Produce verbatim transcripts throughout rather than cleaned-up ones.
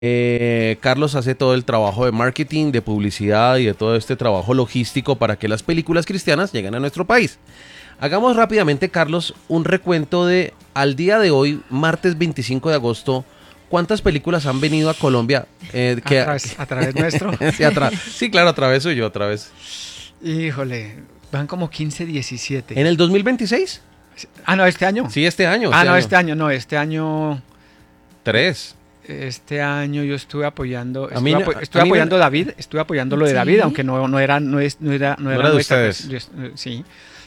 Eh, Carlos hace todo el trabajo de marketing, de publicidad y de todo este trabajo logístico para que las películas cristianas lleguen a nuestro país. Hagamos rápidamente, Carlos, un recuento de, al día de hoy, martes veinticinco de agosto, ¿cuántas películas han venido a Colombia? Eh, que, a, través, a través nuestro. sí, a tra sí, claro, a través suyo, a través. Híjole, van como quince, diecisiete. ¿En el dos mil veintiséis? Ah, no, este año. Sí, este año. Este ah, no, año. este año, no, este año... Tres. Este año yo estuve apoyando, estuve, A mí no- apo a estuve mí no- apoyando a David, estuve apoyando lo de Sí. David, aunque no, no era, no es, no era, no No era, era de nuestra, ustedes. pues, yo- sí.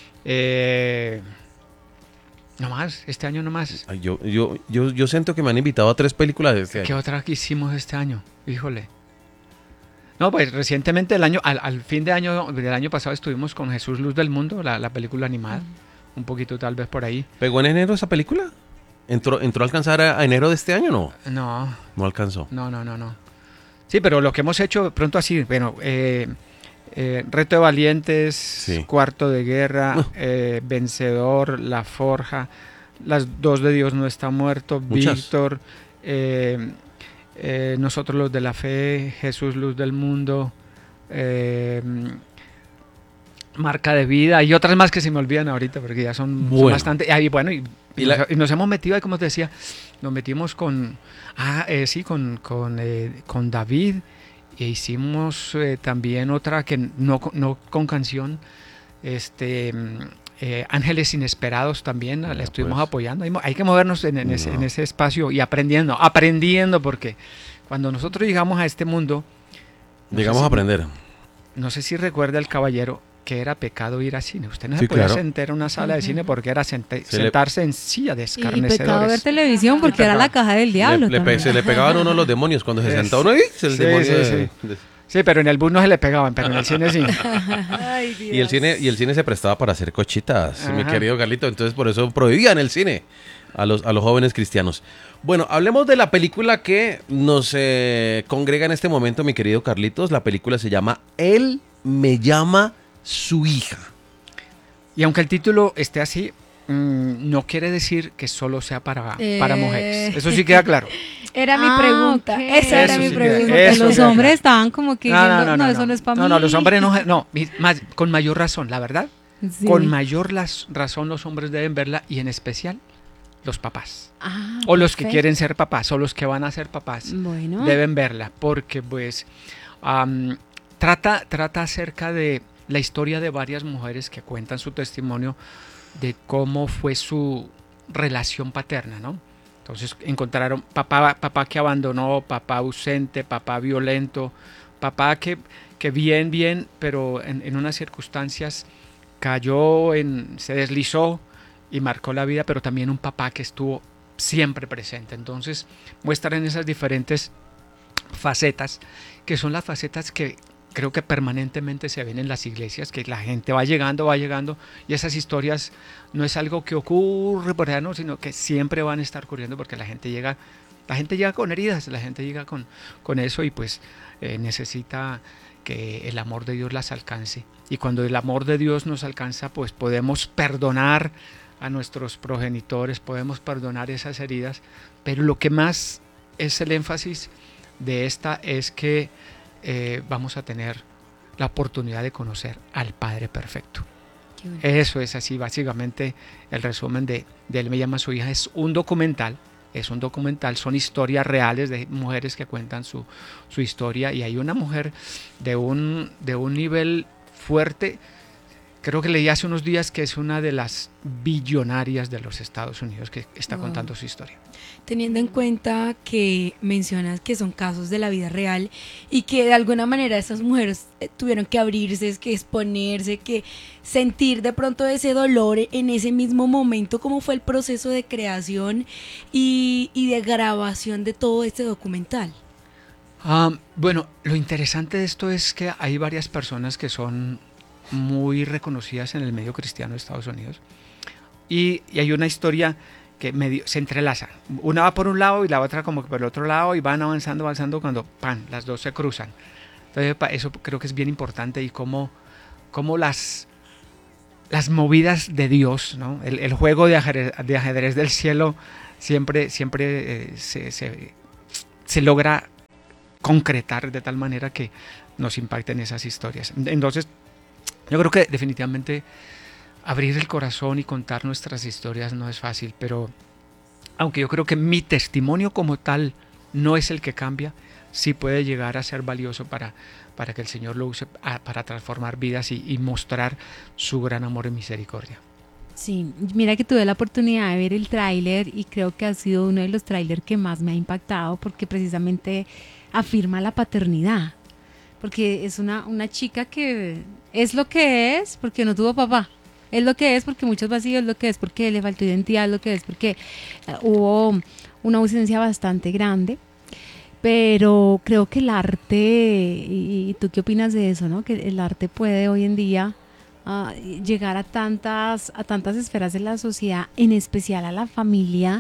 Eh, no más, este año no más. Ay, yo, yo, yo, yo siento que me han invitado a tres películas de este ¿Qué año. otra que hicimos este año? Híjole. No, pues recientemente el año, al, al fin de año, del año pasado estuvimos con Jesús Luz del Mundo, la, la película animada, un poquito tal vez por ahí. ¿Pegó en enero esa película? ¿Entró, entró a alcanzar a, a enero de este año o no? No, No alcanzó. no, no, no, no. Sí, pero lo que hemos hecho pronto así, bueno, eh, eh, Reto de Valientes, Sí. Cuarto de Guerra, Uh. eh, Vencedor, La Forja, Las Dos de Dios no está muerto, Muchas. Víctor, eh, eh, Nosotros los de la Fe, Jesús Luz del Mundo, eh, Marca de Vida y otras más que se me olvidan ahorita porque ya son, son Bueno. bastante. ah, Y bueno, y, y Y la- nos, y nos hemos metido ahí, como te decía, nos metimos con, ah, eh, sí, con, con, eh, con David e hicimos eh, también otra que no, con- no con canción, este, mm, eh, Ángeles Inesperados también, la Ya, estuvimos pues. apoyando. Hay, mo- hay que movernos en, en ese, No. en ese espacio y aprendiendo, aprendiendo porque cuando nosotros llegamos a este mundo, no sé Llegamos si- a aprender. no sé si recuerda el caballero que era pecado ir al cine. Usted no Sí, se podía claro. sentar en una sala de cine porque era sente- Se le- sentarse en silla de Y pecado escarnecedores. ver televisión porque era la caja del diablo. Le, le pe- también. se le pegaban a uno los demonios cuando se Es- sentaba uno ahí. El sí, demonio sí, de- sí. de- Sí, pero en el bus no se le pegaban, pero en el cine sí. Ay, Dios. y el cine y el cine se prestaba para hacer cochitas, mi Ajá. querido Carlito. Entonces por eso prohibían el cine a los, a los jóvenes cristianos. Bueno, hablemos de la película que nos eh, congrega en este momento, mi querido Carlitos. La película se llama Él me llama su hija. Y aunque el título esté así, mm, no quiere decir que solo sea para, Eh. para mujeres. Eso sí queda claro. Era mi Ah, pregunta. ok. Esa era Eso mi sí, pregunta. eso Los sí, hombres claro. estaban como que No, no, diciendo, no, no, no, eso no es para no, mí. no, los hombres no, no, mi- más, con mayor razón, la verdad. Sí. Con mayor las- razón los hombres deben verla y en especial los papás. Ah, O los que perfecto. quieren ser papás o los que van a ser papás. Bueno. Deben verla porque pues am, trata, trata acerca de la historia de varias mujeres que cuentan su testimonio de cómo fue su relación paterna, ¿no? Entonces encontraron papá, papá que abandonó, papá ausente, papá violento, papá que, que bien, bien, pero en, en unas circunstancias cayó, en, se deslizó y marcó la vida, pero también un papá que estuvo siempre presente. Entonces muestran esas diferentes facetas, que son las facetas que creo que permanentemente se ven en las iglesias, que la gente va llegando, va llegando, y esas historias no es algo que ocurre por allá, no, sino que siempre van a estar ocurriendo porque la gente llega, la gente llega con heridas, la gente llega con, con eso y pues eh, necesita que el amor de Dios las alcance. Y cuando el amor de Dios nos alcanza, pues podemos perdonar a nuestros progenitores, podemos perdonar esas heridas, pero lo que más es el énfasis de esta es que eh, vamos a tener la oportunidad de conocer al Padre Perfecto. Qué bueno. Eso es así, básicamente el resumen de, de Él me llama su hija. Es un documental, es un documental, son historias reales de mujeres que cuentan su, su historia y hay una mujer de un, de un nivel fuerte. Creo que leí hace unos días que es una de las billonarias de los Estados Unidos que está Wow. contando su historia. Teniendo en cuenta que mencionas que son casos de la vida real y que de alguna manera estas mujeres eh, tuvieron que abrirse, que exponerse, que sentir de pronto ese dolor en ese mismo momento, ¿cómo fue el proceso de creación y, y de grabación de todo este documental? Ah, bueno, lo interesante de esto es que hay varias personas que son muy reconocidas en el medio cristiano de Estados Unidos y, y hay una historia que medio se entrelaza. Una va por un lado y la otra como que por el otro lado y van avanzando, avanzando cuando pan, las dos se cruzan. Entonces pa- eso creo que es bien importante y cómo, cómo las, las movidas de Dios, ¿no? el, el juego de ajedrez, de ajedrez del cielo siempre, siempre eh, se, se, se logra concretar de tal manera que nos impacten esas historias. Entonces, yo creo que definitivamente abrir el corazón y contar nuestras historias no es fácil, pero aunque yo creo que mi testimonio como tal no es el que cambia, sí puede llegar a ser valioso para, para que el Señor lo use a, para transformar vidas y, y mostrar su gran amor y misericordia. Sí, mira que tuve la oportunidad de ver el tráiler y creo que ha sido uno de los tráilers que más me ha impactado porque precisamente afirma la paternidad, porque es una, una chica que es lo que es porque no tuvo papá, es lo que es porque muchos vacíos, es lo que es porque le faltó identidad, es lo que es porque uh, hubo una ausencia bastante grande, pero creo que el arte, y, y tú qué opinas de eso, ¿no? Que el arte puede hoy en día uh, llegar a tantas, a tantas esferas de la sociedad, en especial a la familia,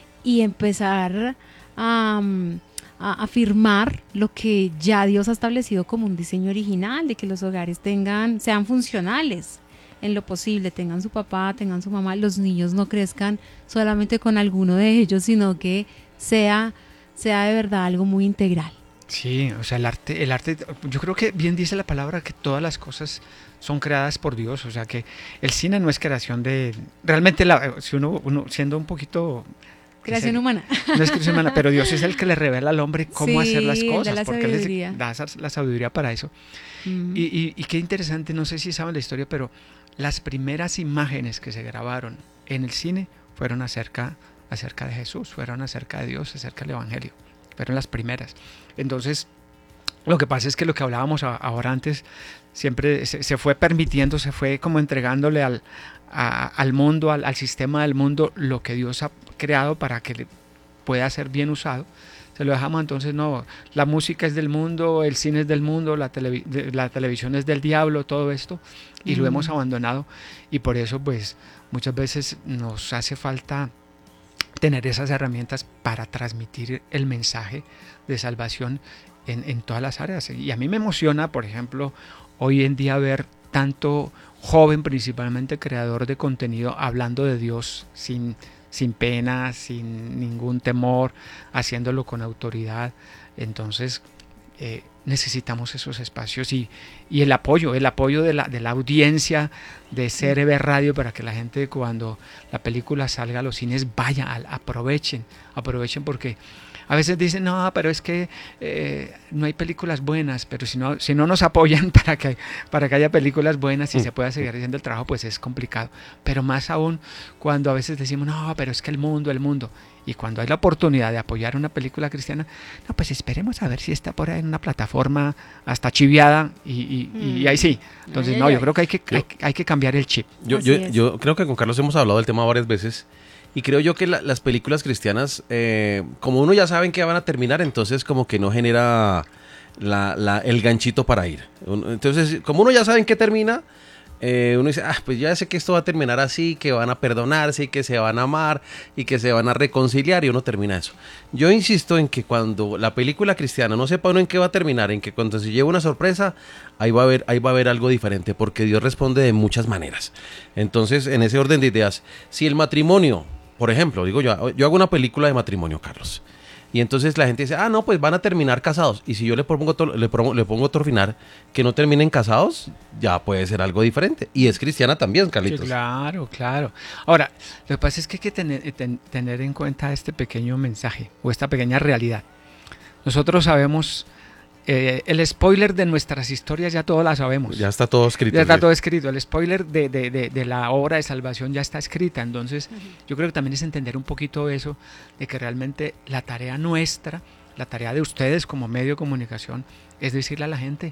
y empezar a... Um, a afirmar lo que ya Dios ha establecido como un diseño original, de que los hogares tengan, sean funcionales en lo posible, tengan su papá, tengan su mamá, los niños no crezcan solamente con alguno de ellos, sino que sea, sea de verdad algo muy integral. Sí, o sea, el arte, el arte, yo creo que bien dice la palabra que todas las cosas son creadas por Dios, o sea que el cine no es creación de, realmente la, si uno, uno siendo un poquito... Creación el, humana. No es creación humana, pero Dios es el que le revela al hombre cómo sí, hacer las cosas, la porque sabiduría. Él da la sabiduría para eso. Uh-huh. y, y, y qué interesante, no sé si saben la historia, pero las primeras imágenes que se grabaron en el cine fueron acerca, acerca de Jesús, fueron acerca de Dios, acerca del Evangelio, fueron las primeras. Entonces, lo que pasa es que lo que hablábamos ahora antes, siempre se, se fue permitiendo, se fue como entregándole al, a, al mundo, al, al sistema del mundo, lo que Dios ha creado para que pueda ser bien usado. Se lo dejamos, entonces no, la música es del mundo, el cine es del mundo, la, televi la televisión es del diablo, todo esto, y mm. lo hemos abandonado, y por eso pues muchas veces nos hace falta tener esas herramientas para transmitir el mensaje de salvación en, en todas las áreas. Y a mí me emociona, por ejemplo, hoy en día ver tanto joven, principalmente creador de contenido, hablando de Dios sin sin pena, sin ningún temor, haciéndolo con autoridad. Entonces eh, necesitamos esos espacios y, y el apoyo, el apoyo de la, de la audiencia de C R B Radio para que la gente cuando la película salga a los cines vaya, aprovechen, aprovechen porque a veces dicen, no, pero es que eh, no hay películas buenas, pero si no, si no nos apoyan para que, para que haya películas buenas y mm. se pueda seguir haciendo el trabajo, pues es complicado. Pero más aún cuando a veces decimos, no, pero es que el mundo, el mundo. Y cuando hay la oportunidad de apoyar una película cristiana, no, pues esperemos a ver si está por ahí en una plataforma hasta chiviada y, y, mm. y ahí sí. Entonces, ay, no, ay, yo ay. creo que hay que, yo, hay, hay que cambiar el chip. Yo, yo, yo creo que con Carlos hemos hablado del tema varias veces. Y creo yo que la, las películas cristianas, eh, como uno ya sabe en qué van a terminar, entonces como que no genera la, la, el ganchito para ir. Entonces, como uno ya sabe en qué termina, eh, uno dice, ah, pues ya sé que esto va a terminar así, que van a perdonarse y que se van a amar y que se van a reconciliar y uno termina eso. Yo insisto en que cuando la película cristiana no sepa uno en qué va a terminar, en que cuando se lleve una sorpresa, ahí va a haber, ahí va a haber algo diferente, porque Dios responde de muchas maneras. Entonces, en ese orden de ideas, si el matrimonio... Por ejemplo, digo yo, yo hago una película de matrimonio, Carlos, y entonces la gente dice, ah, no, pues van a terminar casados, y si yo le pongo, le pongo, le pongo otro final que no terminen casados, ya puede ser algo diferente, y es cristiana también, Carlitos. Sí, claro, claro. Ahora, lo que pasa es que hay que tener, ten, tener en cuenta este pequeño mensaje, o esta pequeña realidad. Nosotros sabemos... Eh, el spoiler de nuestras historias ya todos la sabemos. Ya está todo escrito. Ya está sí. todo escrito. El spoiler de, de, de, de la obra de salvación ya está escrita. Entonces, uh-huh. yo creo que también es entender un poquito eso, de que realmente la tarea nuestra, la tarea de ustedes como medio de comunicación, es decirle a la gente,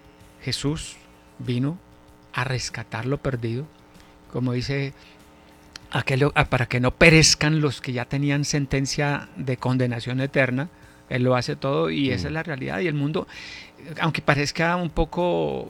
Jesús vino a rescatar lo perdido, como dice aquello, para que no perezcan los que ya tenían sentencia de condenación eterna. Él lo hace todo y esa mm. es la realidad. Y el mundo, aunque parezca un poco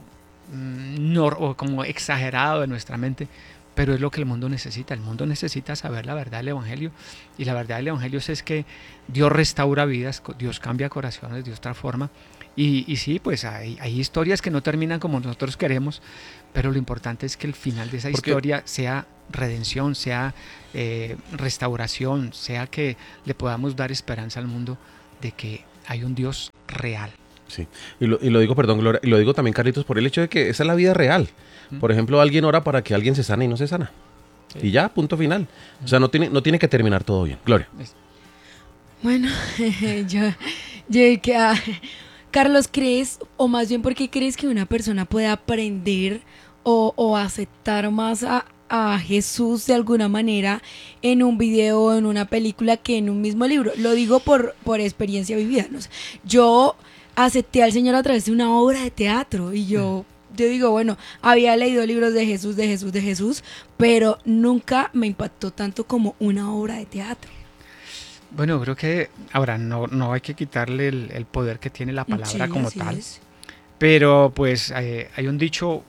mm, no, o como exagerado de nuestra mente, pero es lo que el mundo necesita. El mundo necesita saber la verdad del Evangelio. Y la verdad del Evangelio es que Dios restaura vidas, Dios cambia corazones, Dios transforma. Y, y sí, pues hay, hay historias que no terminan como nosotros queremos, pero lo importante es que el final de esa Porque... historia sea redención, sea eh, restauración, sea que le podamos dar esperanza al mundo de que hay un Dios real. Sí, y lo, y lo digo, perdón, Gloria, y lo digo también, Carlitos, por el hecho de que esa es la vida real. Por ejemplo, alguien ora para que alguien se sane y no se sana. Sí. Y ya, punto final. O sea, no tiene, no tiene que terminar todo bien. Gloria. Bueno, yo, yo que ah, Carlos, ¿crees, o más bien por qué crees que una persona puede aprender o, o aceptar más a, a Jesús de alguna manera en un video o en una película que en un mismo libro? Lo digo por, por experiencia vivida, ¿no? Yo acepté al Señor a través de una obra de teatro y yo, yo digo, bueno, había leído libros de Jesús, de Jesús, de Jesús, pero nunca me impactó tanto como una obra de teatro. Bueno, creo que ahora no, no hay que quitarle el, el poder que tiene la palabra, sí, como tal, es. Pero pues eh, hay un dicho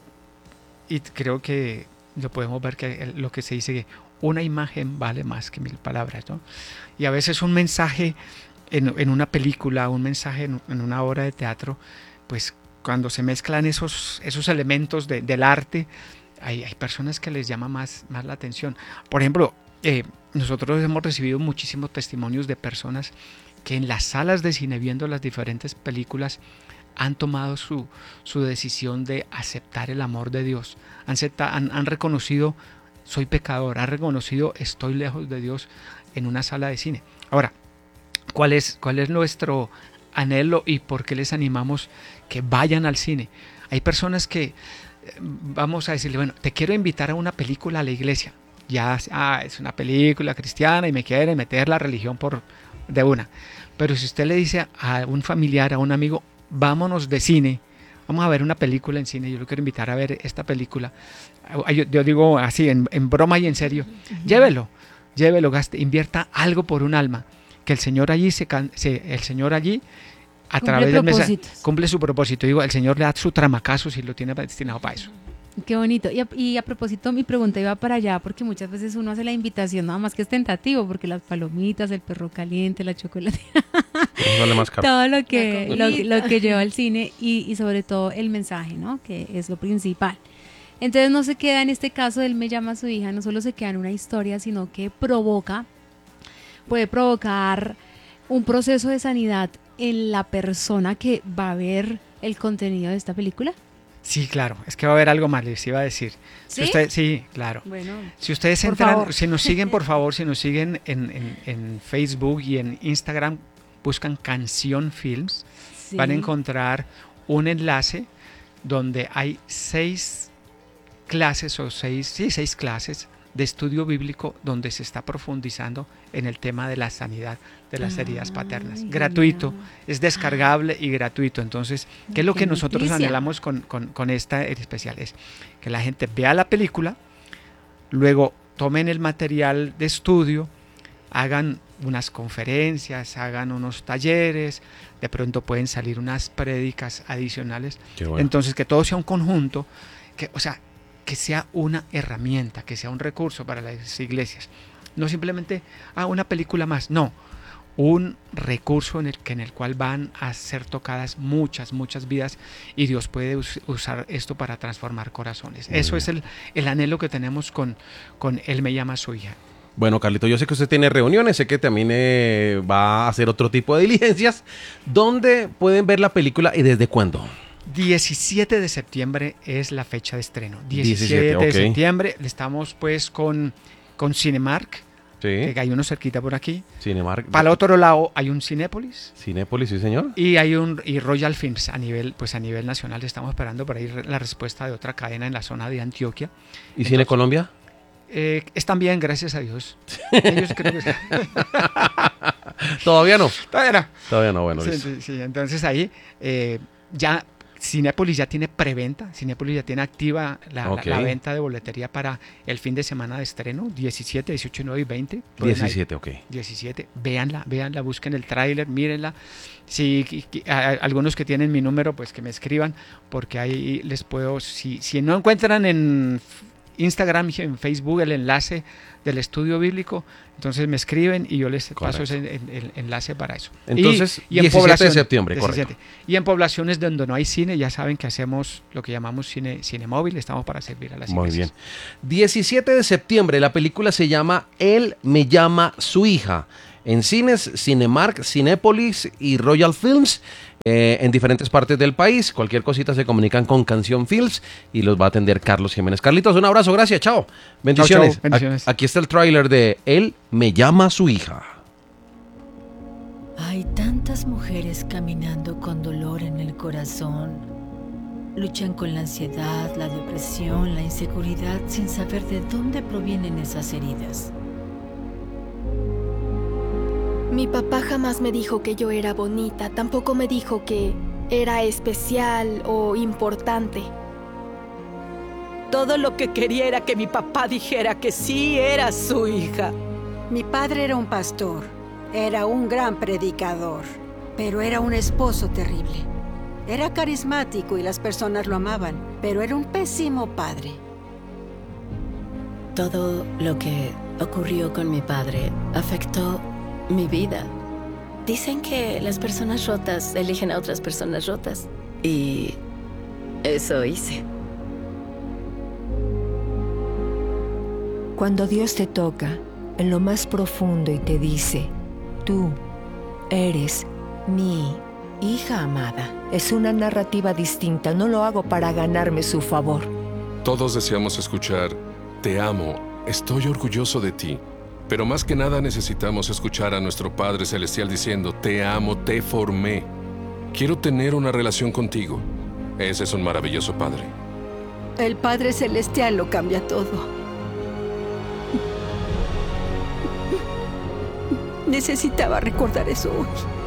y creo que lo podemos ver, que lo que se dice, que una imagen vale más que mil palabras, ¿no? Y a veces un mensaje en, en una película, un mensaje en, en una obra de teatro, pues cuando se mezclan esos, esos elementos de, del arte, hay, hay personas que les llama más, más la atención. Por ejemplo, eh, nosotros hemos recibido muchísimos testimonios de personas que en las salas de cine, viendo las diferentes películas, han tomado su, su decisión de aceptar el amor de Dios. Han, han, han reconocido, soy pecador, han reconocido, estoy lejos de Dios, en una sala de cine. Ahora, ¿cuál es, cuál es nuestro anhelo y por qué les animamos que vayan al cine? Hay personas que, vamos a decirle, bueno, te quiero invitar a una película a la iglesia. Ya ah, es una película cristiana y me quiere meter la religión por de una. Pero si usted le dice a un familiar, a un amigo, vámonos de cine, vamos a ver una película en cine, yo lo quiero invitar a ver esta película, yo, yo digo así, en, en broma y en serio, uh-huh. llévelo, llévelo, gaste, invierta algo por un alma, que el Señor allí, se, se el Señor allí, a cumple través del mensaje, cumple su propósito. Digo, el Señor le da su tramacazo si lo tiene destinado para eso. Qué bonito. Y a, y a propósito, mi pregunta iba para allá, porque muchas veces uno hace la invitación, nada más que es tentativo, porque las palomitas, el perro caliente, la chocolatina, vale más caro. todo lo que, lo, lo que lleva al cine y, y sobre todo el mensaje, ¿no? Que es lo principal. Entonces no se queda en este caso, él me llama a su hija, no solo se queda en una historia, sino que provoca, puede provocar un proceso de sanidad en la persona que va a ver el contenido de esta película. Sí, claro, es que va a haber algo más, les iba a decir. ¿Sí? Si usted, sí, claro. Bueno, si ustedes entran, si nos siguen, por favor, si nos siguen en, en, en Facebook y en Instagram, buscan Canción Films, sí. van a encontrar un enlace donde hay seis clases o seis, sí, seis clases de estudio bíblico donde se está profundizando en el tema de la sanidad de las ah, heridas paternas. Gratuito, yeah. es descargable y gratuito. Entonces, ¿qué es lo que nosotros noticia. anhelamos con, con, con esta especial? Es que la gente vea la película, luego tomen el material de estudio, hagan unas conferencias, hagan unos talleres, de pronto pueden salir unas prédicas adicionales. Bueno. Entonces, que todo sea un conjunto, que, o sea, que sea una herramienta, que sea un recurso para las iglesias. No simplemente ah, una película más, no. Un recurso en el, que, en el cual van a ser tocadas muchas, muchas vidas y Dios puede us, usar esto para transformar corazones. Muy Eso bien. es el, el anhelo que tenemos con, con Él me llama a su hija. Bueno, Carlito, yo sé que usted tiene reuniones, sé que también eh, va a hacer otro tipo de diligencias. ¿Dónde pueden ver la película y desde cuándo? diecisiete de septiembre es la fecha de estreno. diecisiete de septiembre. Estamos pues con, con Cinemark, sí. que hay uno cerquita por aquí. Cinemark. Para el otro lado hay un Cinépolis. Cinépolis, sí señor. Y hay un y Royal Films a nivel, pues a nivel nacional. Estamos esperando por ahí la respuesta de otra cadena en la zona de Antioquia. ¿Y Entonces, Cine Colombia? Eh, están bien, gracias a Dios. Ellos creo que ¿Todavía no? Todavía no. Todavía no, bueno. Sí, sí, sí. Entonces ahí eh, ya Cinépolis ya tiene preventa, Cinépolis ya tiene activa la, okay. la, la venta de boletería para el fin de semana de estreno, diecisiete, dieciocho, diecinueve y veinte. diecisiete, ok. diecisiete, véanla, véanla, busquen el tráiler, mírenla. Si a, a, algunos que tienen mi número, pues que me escriban, porque ahí les puedo, si, si no encuentran en Instagram y en Facebook el enlace del estudio bíblico, entonces me escriben y yo les correcto. paso ese el, el enlace para eso. Entonces, y, y en diecisiete de septiembre, diecisiete. Correcto. Y en poblaciones donde no hay cine, ya saben que hacemos lo que llamamos cine, cine móvil, estamos para servir a las Muy iglesias. bien. diecisiete de septiembre, la película se llama Él me llama su hija. En cines, Cinemark, Cinépolis y Royal Films. eh, en diferentes partes del país. Cualquier cosita se comunican con Canción Films y los va a atender Carlos Jiménez. Carlitos, un abrazo, gracias, chao. Bendiciones. Chao, chao, bendiciones. A- aquí está el tráiler de Él me llama a su hija. Hay tantas mujeres caminando con dolor en el corazón. Luchan con la ansiedad, la depresión, la inseguridad sin saber de dónde provienen esas heridas. Mi papá jamás me dijo que yo era bonita, tampoco me dijo que era especial o importante. Todo lo que quería era que mi papá dijera que sí era su hija. Mi padre era un pastor, era un gran predicador, pero era un esposo terrible. Era carismático y las personas lo amaban, pero era un pésimo padre. Todo lo que ocurrió con mi padre afectó mi vida. Dicen que las personas rotas eligen a otras personas rotas. Y eso hice. Cuando Dios te toca en lo más profundo y te dice, tú eres mi hija amada, es una narrativa distinta, no lo hago para ganarme su favor. Todos deseamos escuchar, te amo, estoy orgulloso de ti. Pero más que nada necesitamos escuchar a nuestro Padre Celestial diciendo, te amo, te formé. Quiero tener una relación contigo. Ese es un maravilloso Padre. El Padre Celestial lo cambia todo. Necesitaba recordar eso hoy.